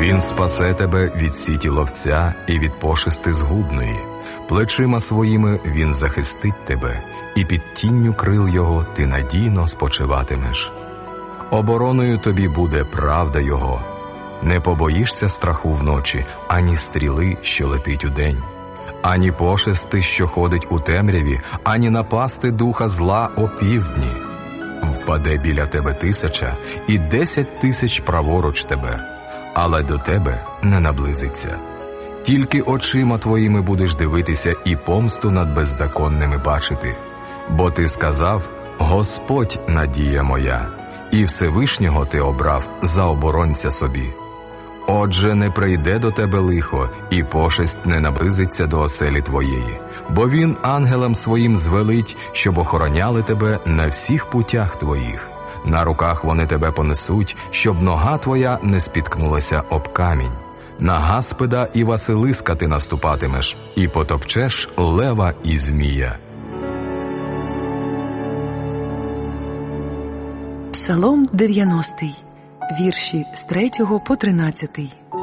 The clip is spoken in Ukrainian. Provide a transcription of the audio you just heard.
Він спасе тебе від сіті ловця і від пошести згубної. Плечима своїми він захистить тебе, і під тінню крил його ти надійно спочиватимеш. Обороною тобі буде правда його. Не побоїшся страху вночі, ані стріли, що летить удень, ані пошести, що ходить у темряві, ані напасти духа зла опівдні. Впаде біля тебе 1000, і 10 000 праворуч тебе, але до тебе не наблизиться. Тільки очима твоїми будеш дивитися і помсту над беззаконними бачити. Бо ти сказав: Господь надія моя, і Всевишнього ти обрав за оборонця собі. Отже, не прийде до тебе лихо, і пошесть не наблизиться до оселі твоєї, бо він ангелам своїм звелить, щоб охороняли тебе на всіх путях твоїх. На руках вони тебе понесуть, щоб нога твоя не спіткнулася об камінь. На гаспида і Василиска ти наступатимеш, і потопчеш лева і змія. Псалом 90, вірші з 3 по 13.